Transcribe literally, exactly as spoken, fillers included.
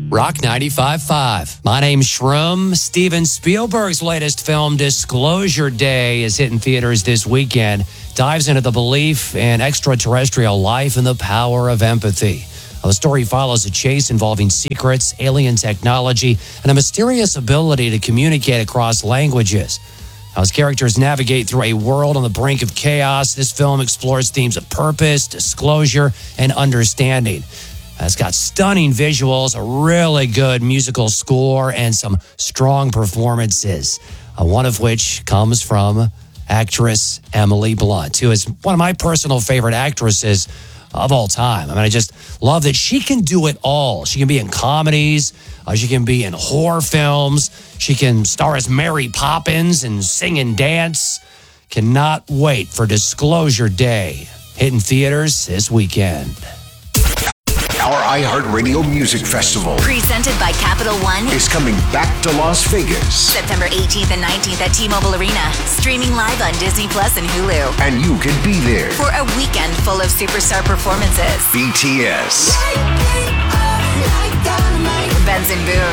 Rock ninety-five point five. My name's Shroom. Steven Spielberg's latest film, Disclosure Day, is hitting theaters this weekend. Dives into the belief in extraterrestrial life and the power of empathy. Now, the story follows a chase involving secrets, alien technology, and a mysterious ability to communicate across languages. Now, as characters navigate through a world on the brink of chaos, this film explores themes of purpose, disclosure, and understanding. It's got stunning visuals, a really good musical score, and some strong performances, uh, one of which comes from actress Emily Blunt, who is one of my personal favorite actresses of all time. I mean, I just love that she can do it all. She can be in comedies. Uh, she can be in horror films. She can star as Mary Poppins and sing and dance. Cannot wait for Disclosure Day, hitting theaters this weekend. Our iHeartRadio Music Festival, presented by Capital One, is coming back to Las Vegas. September eighteenth and nineteenth at T-Mobile Arena. Streaming live on Disney Plus and Hulu. And you can be there for a weekend full of superstar performances. B T S, Benson Boone,